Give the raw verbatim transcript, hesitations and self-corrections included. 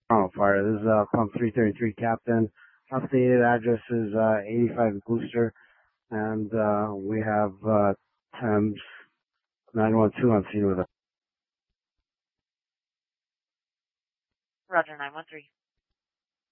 Oh, fire. This is uh, pump three thirty-three, Captain. Updated address is uh, eighty-five Booster, and uh, we have uh, Thames nine one two on scene with us. Roger, nine one three.